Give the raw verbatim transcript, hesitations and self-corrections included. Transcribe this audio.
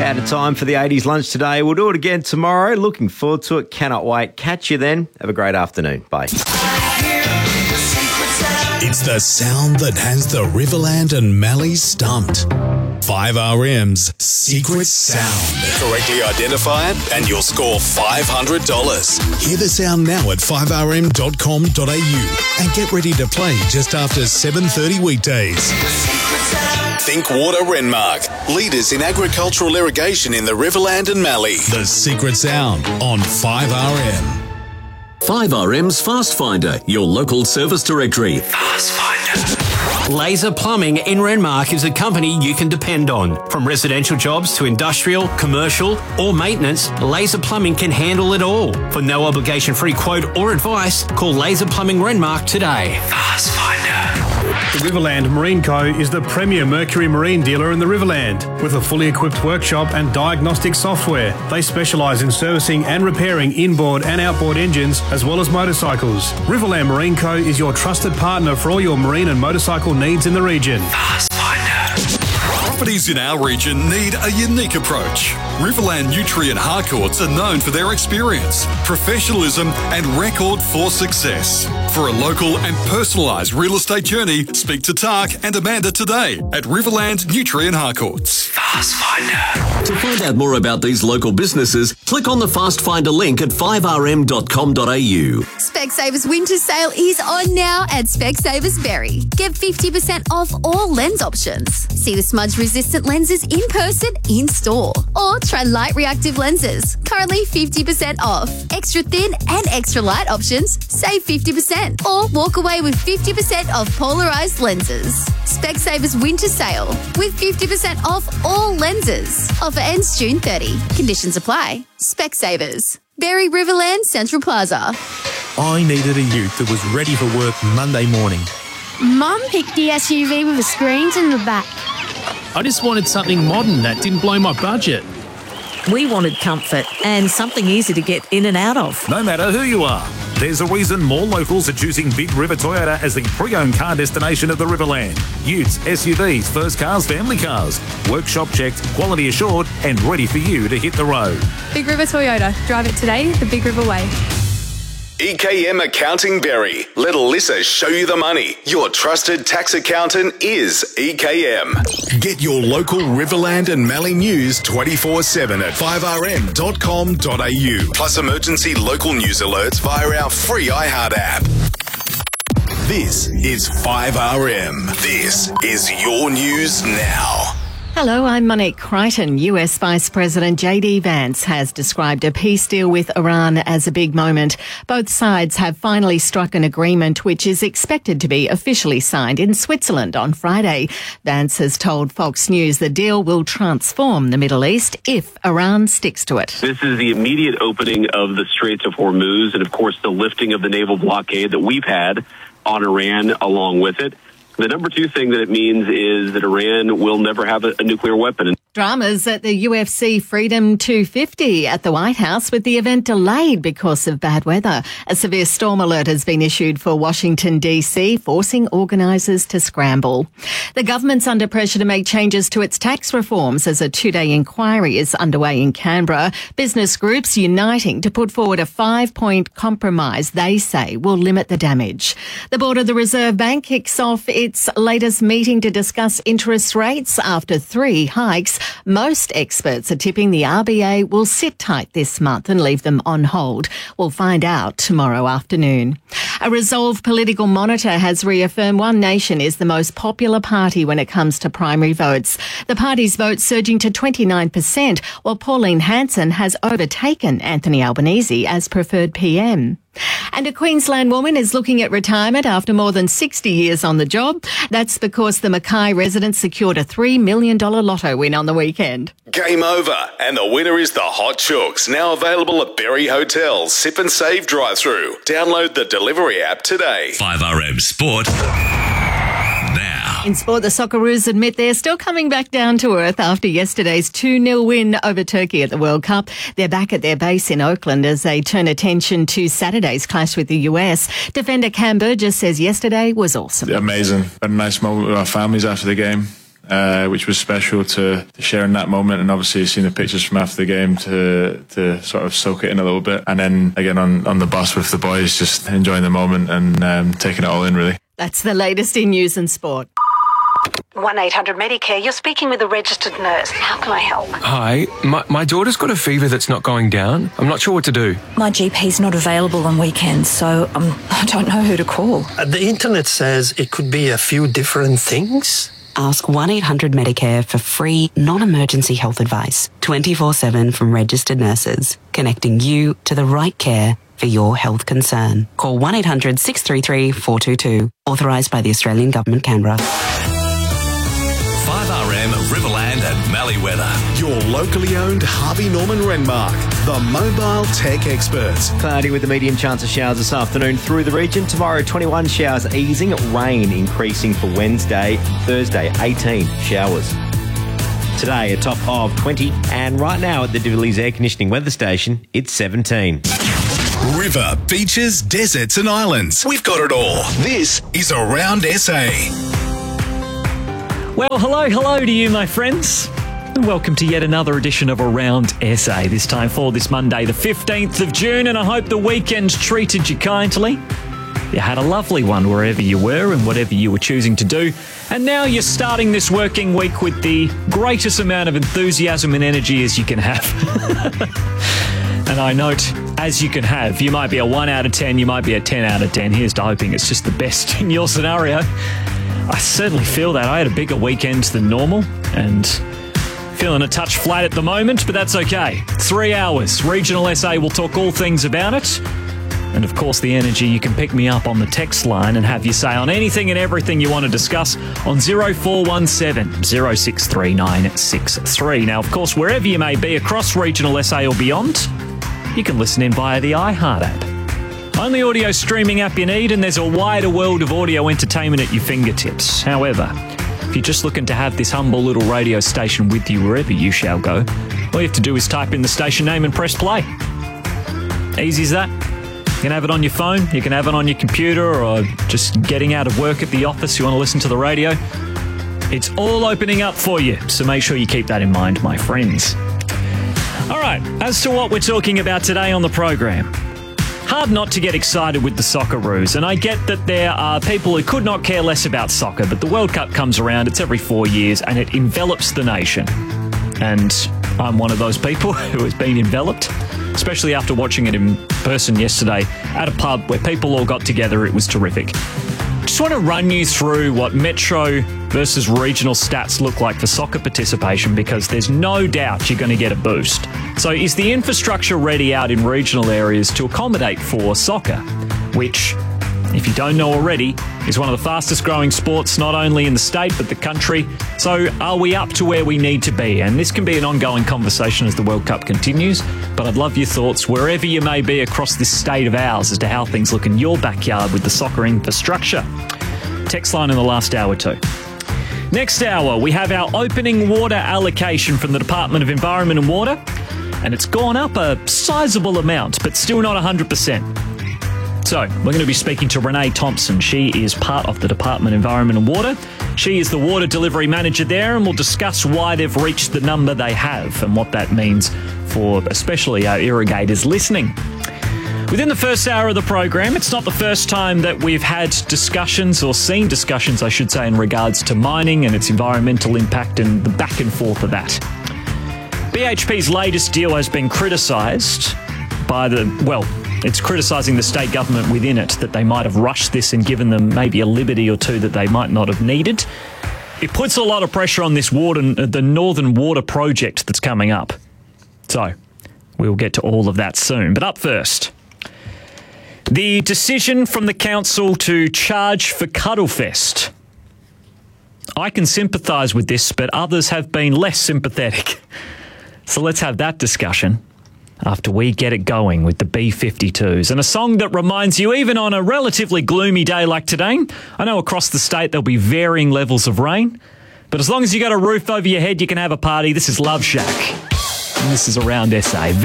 Out of time for the eighties lunch today. We'll do it again tomorrow. Looking forward to it. Cannot wait. Catch you then. Have a great afternoon. Bye. It's the sound that has the Riverland and Mallee stumped. five R M's Secret Sound. Correctly identify it and you'll score five hundred dollars. Hear the sound now at five r m dot com dot a u and get ready to play just after seven thirty weekdays. Think Water Renmark, leaders in agricultural irrigation in the Riverland and Mallee. The Secret Sound on five R M. five R M's Fast Finder, your local service directory. Fast Finder. Laser Plumbing in Renmark is a company you can depend on. From residential jobs to industrial, commercial or maintenance, Laser Plumbing can handle it all. For no obligation free quote or advice, call Laser Plumbing Renmark today. Fast Finder. The Riverland Marine Co. is the premier Mercury Marine dealer in the Riverland. With a fully equipped workshop and diagnostic software, they specialise in servicing and repairing inboard and outboard engines as well as motorcycles. Riverland Marine Co. is your trusted partner for all your marine and motorcycle needs in the region. Fast Finder. Properties in our region need a unique approach. Riverland Nutrient Harcourts are known for their experience, professionalism and record for success. For a local and personalised real estate journey, speak to Tark and Amanda today at Riverland Nutrient Harcourts. Fast Finder. To find out more about these local businesses, click on the Fast Finder link at five r m dot com dot a u. Specsavers winter sale is on now at Specsavers Berry. Get fifty percent off all lens options. See the smudge-resistant lenses in person, in store. Or try light reactive lenses. Currently fifty percent off. Extra thin and extra light options, save fifty percent. Or walk away with fifty percent off polarised lenses. Specsavers winter sale with fifty percent off all lenses. Offer ends June thirtieth. Conditions apply. Specsavers. Berry Riverland Central Plaza. I needed a ute that was ready for work Monday morning. Mum picked the S U V with the screens in the back. I just wanted something modern that didn't blow my budget. We wanted comfort and something easy to get in and out of. No matter who you are, there's a reason more locals are choosing Big River Toyota as the pre-owned car destination of the Riverland. Utes, S U Vs, first cars, family cars. Workshop checked, quality assured and ready for you to hit the road. Big River Toyota. Drive it today the Big River way. E K M Accounting Berry. Let Alyssa show you the money. Your trusted tax accountant is E K M. Get your local Riverland and Mallee news twenty-four seven at five r m dot com dot a u. Plus emergency local news alerts via our free iHeart app. This is five R M. This is your news now. Hello, I'm Monique Crichton. U S Vice President J D Vance has described a peace deal with Iran as a big moment. Both sides have finally struck an agreement which is expected to be officially signed in Switzerland on Friday. Vance has told Fox News the deal will transform the Middle East if Iran sticks to it. This is the immediate opening of the Straits of Hormuz and, of course, the lifting of the naval blockade that we've had on Iran along with it. The number two thing that it means is that Iran will never have a, a nuclear weapon. Dramas at the U F C Freedom two fifty at the White House with the event delayed because of bad weather. A severe storm alert has been issued for Washington, D C, forcing organisers to scramble. The government's under pressure to make changes to its tax reforms as a two-day inquiry is underway in Canberra. Business groups uniting to put forward a five-point compromise they say will limit the damage. The Board of the Reserve Bank kicks off its latest meeting to discuss interest rates after three hikes. Most experts are tipping the R B A will sit tight this month and leave them on hold. We'll find out tomorrow afternoon. A Resolve political monitor has reaffirmed One Nation is the most popular party when it comes to primary votes. The party's vote surging to twenty-nine percent, while Pauline Hanson has overtaken Anthony Albanese as preferred P M. And a Queensland woman is looking at retirement after more than sixty years on the job. That's because the Mackay resident secured a three million dollars lotto win on the weekend. Game over, and the winner is the Hot Chooks, now available at Berry Hotel Sip and Save drive-through. Download the delivery app today. five R M Sport. In sport, the Socceroos admit they're still coming back down to earth after yesterday's two nil win over Turkey at the World Cup. They're back at their base in Oakland as they turn attention to Saturday's clash with the U S. Defender Cam Burgess says yesterday was awesome. Amazing. Had a nice moment with our families after the game. uh, which was special to, to share in that moment, and obviously seeing the pictures from after the game to to sort of soak it in a little bit. And then again on, on the bus with the boys, just enjoying the moment and um, taking it all in, really. That's the latest in news and sport. one eight hundred Medicare, you're speaking with a registered nurse. How can I help? Hi, my, my daughter's got a fever that's not going down. I'm not sure what to do. My G P's not available on weekends, so um, I don't know who to call. Uh, the internet says it could be a few different things. Ask one eight hundred Medicare for free, non-emergency health advice, twenty-four seven from registered nurses, connecting you to the right care for your health concern. Call one eight hundred six three three four two two, authorised by the Australian Government, Canberra. five R M, Riverland and Mallee weather. Your locally owned Harvey Norman Renmark, the mobile tech experts. Cloudy with a medium chance of showers this afternoon through the region. Tomorrow, twenty-one showers easing, rain increasing for Wednesday. Thursday, eighteen showers. Today, a top of twenty. And right now at the Divillies Air Conditioning Weather Station, it's seventeen. River, beaches, deserts and islands. We've got it all. This is Around S A. Well, hello, hello to you, my friends. And welcome to yet another edition of Around S A, this time for this Monday, the fifteenth of June, and I hope the weekend treated you kindly. You had a lovely one wherever you were and whatever you were choosing to do. And now you're starting this working week with the greatest amount of enthusiasm and energy as you can have. And I note, as you can have, you might be a one out of ten, you might be a ten out of ten. Here's to hoping it's just the best in your scenario. I certainly feel that. I had a bigger weekend than normal and feeling a touch flat at the moment, but that's okay. Three hours. Regional S A will talk all things about it. And of course, the energy, you can pick me up on the text line and have your say on anything and everything you want to discuss on zero four one seven, zero six three nine six three. Now, of course, wherever you may be across Regional S A or beyond, you can listen in via the iHeart app. Only audio streaming app you need, and there's a wider world of audio entertainment at your fingertips. However, if you're just looking to have this humble little radio station with you wherever you shall go, all you have to do is type in the station name and press play. Easy as that. You can have it on your phone, you can have it on your computer, or just getting out of work at the office, you want to listen to the radio. It's all opening up for you, so make sure you keep that in mind, my friends. All right, as to what we're talking about today on the program. Hard not to get excited with the Socceroos, and I get that there are people who could not care less about soccer, but the World Cup comes around, it's every four years, and it envelops the nation. And I'm one of those people who has been enveloped, especially after watching it in person yesterday at a pub where people all got together. It was terrific. Just want to run you through what Metro versus regional stats look like for soccer participation, because there's no doubt you're going to get a boost. So is the infrastructure ready out in regional areas to accommodate for soccer, which, if you don't know already, is one of the fastest growing sports not only in the state but the country. So are we up to where we need to be? And this can be an ongoing conversation as the World Cup continues, but I'd love your thoughts wherever you may be across this state of ours as to how things look in your backyard with the soccer infrastructure. Text line in the last hour too. Next hour, we have our opening water allocation from the Department of Environment and Water, and it's gone up a sizable amount, but still not one hundred percent. So, we're going to be speaking to Renee Thompson. She is part of the Department of Environment and Water. She is the water delivery manager there, and we'll discuss why they've reached the number they have and what that means for especially our irrigators listening. Within the first hour of the program, it's not the first time that we've had discussions, or seen discussions, I should say, in regards to mining and its environmental impact and the back and forth of that. B H P's latest deal has been criticised by the, well, it's criticising the state government within it that they might have rushed this and given them maybe a liberty or two that they might not have needed. It puts a lot of pressure on this water, the Northern Water project that's coming up. So, we'll get to all of that soon. But up first, the decision from the council to charge for Cuddlefest. I can sympathise with this, but others have been less sympathetic. So let's have that discussion after we get it going with the B fifty-twos. And a song that reminds you, even on a relatively gloomy day like today, I know across the state there'll be varying levels of rain, but as long as you got a roof over your head, you can have a party. This is Love Shack, and this is Around S A.